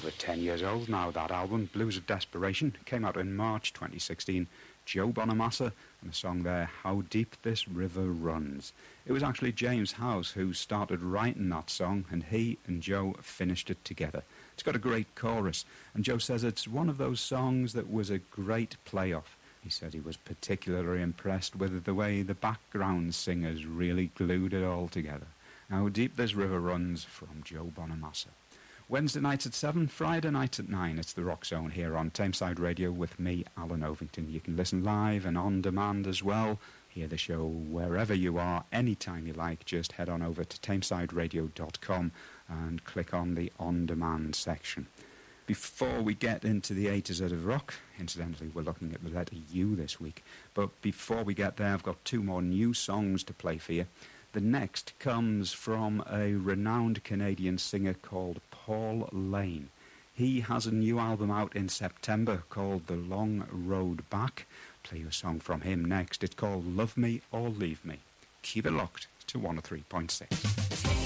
over 10 years old now, that album. Blues of Desperation came out in March 2016. Joe Bonamassa and the song there, How Deep This River Runs. It was actually James House who started writing that song, and he and Joe finished it together. It's got a great chorus, and Joe says it's one of those songs that was a great playoff. He said he was particularly impressed with the way the background singers really glued it all together. How Deep This River Runs from Joe Bonamassa. Wednesday nights at 7, Friday nights at 9. It's the Rock Zone here on Tameside Radio with me, Alan Ovington. You can listen live and on demand as well. Hear the show wherever you are, anytime you like. Just head on over to tamesideradio.com and click on the on demand section. Before we get into the A to Z of rock, incidentally, we're looking at the letter U this week. But before we get there, I've got 2 more new songs to play for you. The next comes from a renowned Canadian singer called Paul Lane. He has a new album out in September called The Long Road Back. Play you a song from him next. It's called Love Me or Leave Me. Keep it locked to 103.6.